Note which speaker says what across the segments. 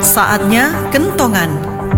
Speaker 1: Saatnya kentongan.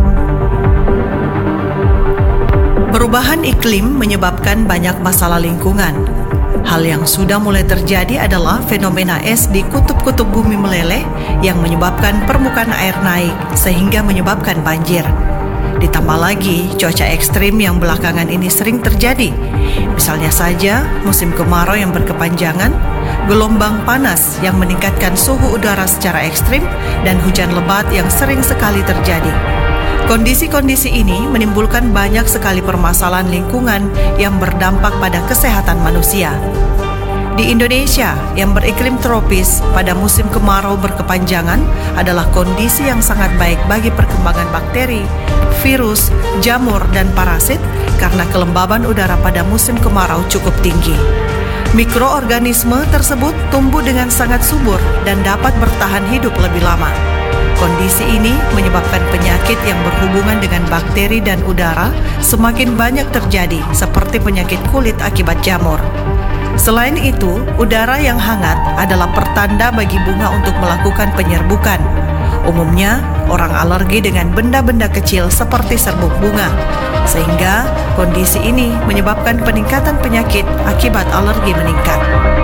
Speaker 1: Perubahan iklim menyebabkan banyak masalah lingkungan. Hal yang sudah mulai terjadi adalah fenomena es di kutub-kutub bumi meleleh yang menyebabkan permukaan air naik sehingga menyebabkan banjir. Ditambah lagi cuaca ekstrim yang belakangan ini sering terjadi. Misalnya saja musim kemarau yang berkepanjangan, gelombang panas yang meningkatkan suhu udara secara ekstrim, dan hujan lebat yang sering sekali terjadi. Kondisi-kondisi ini menimbulkan banyak sekali permasalahan lingkungan yang berdampak pada kesehatan manusia. Di Indonesia yang beriklim tropis, pada musim kemarau berkepanjangan adalah kondisi yang sangat baik bagi perkembangan bakteri, virus, jamur, dan parasit karena kelembaban udara pada musim kemarau cukup tinggi. Mikroorganisme tersebut tumbuh dengan sangat subur dan dapat bertahan hidup lebih lama. Kondisi ini menyebabkan penyakit yang berhubungan dengan bakteri dan udara semakin banyak terjadi, seperti penyakit kulit akibat jamur. Selain itu, udara yang hangat adalah pertanda bagi bunga untuk melakukan penyerbukan. Umumnya, orang alergi dengan benda-benda kecil seperti serbuk bunga, sehingga kondisi ini menyebabkan peningkatan penyakit akibat alergi meningkat.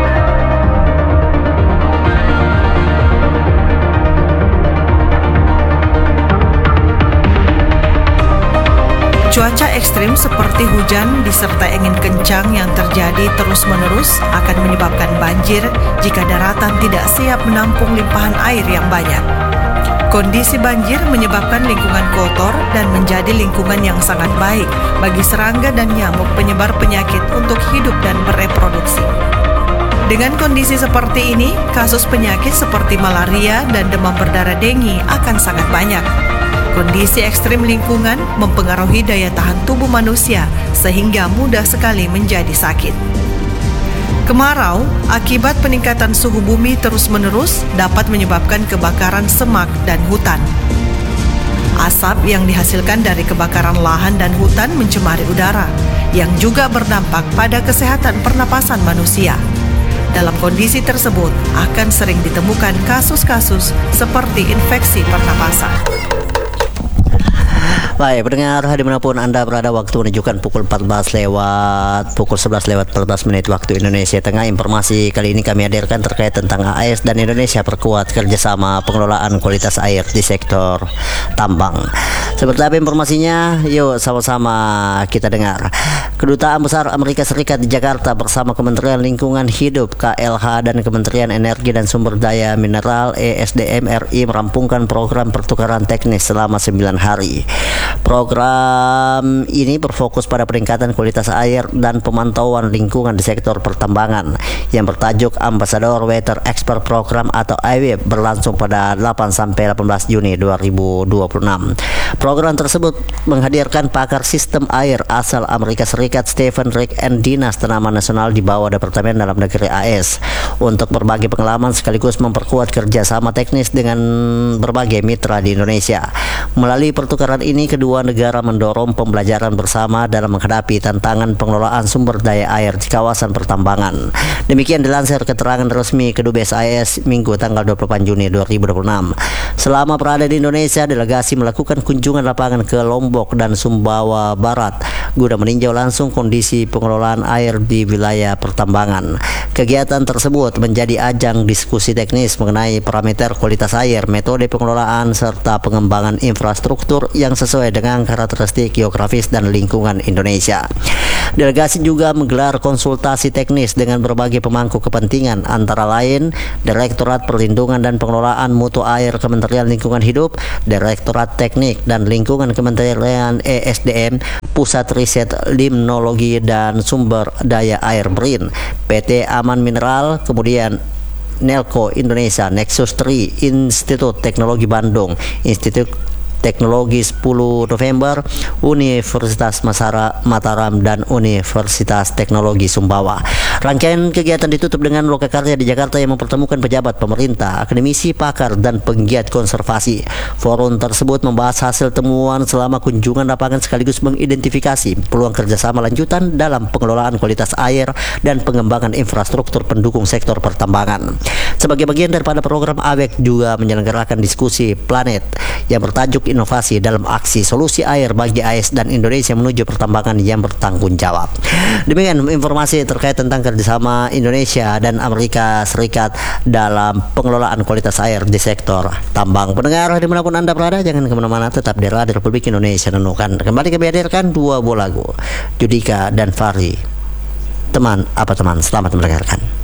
Speaker 1: Cuaca ekstrim seperti hujan disertai angin kencang yang terjadi terus-menerus akan menyebabkan banjir jika daratan tidak siap menampung limpahan air yang banyak. Kondisi banjir menyebabkan lingkungan kotor dan menjadi lingkungan yang sangat baik bagi serangga dan nyamuk penyebar penyakit untuk hidup dan bereproduksi. Dengan kondisi seperti ini, kasus penyakit seperti malaria dan demam berdarah dengue akan sangat banyak. Kondisi ekstrim lingkungan mempengaruhi daya tahan tubuh manusia sehingga mudah sekali menjadi sakit. Kemarau akibat peningkatan suhu bumi terus-menerus dapat menyebabkan kebakaran semak dan hutan. Asap yang dihasilkan dari kebakaran lahan dan hutan mencemari udara, yang juga berdampak pada kesehatan pernapasan manusia. Dalam kondisi tersebut akan sering ditemukan kasus-kasus seperti infeksi pernapasan.
Speaker 2: Baik, pendengar dimanapun Anda berada, waktu menunjukkan pukul 11 lewat 14 menit waktu Indonesia Tengah. Informasi kali ini kami hadirkan terkait tentang AS dan Indonesia perkuat kerjasama pengelolaan kualitas air di sektor tambang. Seperti apa informasinya? Yuk sama-sama kita dengar. Kedutaan Besar Amerika Serikat di Jakarta bersama Kementerian Lingkungan Hidup KLH dan Kementerian Energi dan Sumber Daya Mineral ESDM RI merampungkan program pertukaran teknis selama 9 hari. Program ini berfokus pada peningkatan kualitas air dan pemantauan lingkungan di sektor pertambangan yang bertajuk Ambassador Water Expert Program atau IWEP, berlangsung pada 8-18 Juni 2026. Program tersebut menghadirkan pakar sistem air asal Amerika Serikat Stephen Rick and Dinas Tanaman Nasional di bawah Departemen Dalam Negeri AS untuk berbagi pengalaman sekaligus memperkuat kerjasama teknis dengan berbagai mitra di Indonesia. Melalui pertukaran ini, kedua negara mendorong pembelajaran bersama dalam menghadapi tantangan pengelolaan sumber daya air di kawasan pertambangan. Demikian dilansir keterangan resmi Kedubes AS Minggu tanggal 28 Juni 2026. Selama berada di Indonesia, delegasi melakukan kunjungan lapangan ke Lombok dan Sumbawa Barat guna meninjau langsung kondisi pengelolaan air di wilayah pertambangan. Kegiatan tersebut menjadi ajang diskusi teknis mengenai parameter kualitas air, metode pengelolaan, serta pengembangan infrastruktur yang sesuai dengan karakteristik geografis dan lingkungan Indonesia. Delegasi juga menggelar konsultasi teknis dengan berbagai pemangku kepentingan, antara lain Direktorat Perlindungan dan Pengelolaan Mutu Air Kementerian Lingkungan Hidup, Direktorat Teknik dan Lingkungan Kementerian ESDM, Pusat Riset Limnologi dan Sumber Daya Air BRIN, PT Aman Mineral, kemudian Nelco Indonesia, Nexus 3, Institut Teknologi Bandung, Institut Teknologi 10 November, Universitas Mataram, dan Universitas Teknologi Sumbawa. Rangkaian kegiatan ditutup dengan lokakarya di Jakarta yang mempertemukan pejabat pemerintah, akademisi, pakar, dan penggiat konservasi. Forum tersebut membahas hasil temuan selama kunjungan lapangan sekaligus mengidentifikasi peluang kerjasama lanjutan dalam pengelolaan kualitas air dan pengembangan infrastruktur pendukung sektor pertambangan. Sebagai bagian daripada program, AWEC juga menyelenggarakan diskusi planet yang bertajuk Inovasi dalam Aksi Solusi Air bagi AS dan Indonesia menuju pertambangan yang bertanggung jawab. Demikian informasi terkait tentang kerjasama Indonesia dan Amerika Serikat dalam pengelolaan kualitas air di sektor tambang. Pendengar dimanapun Anda berada, jangan kemana-mana, tetap di Radio Republik Indonesia. Nunukan kembali kami hadirkan dua buah lagu, Judika dan Fahri. Teman apa teman, selamat mendengarkan.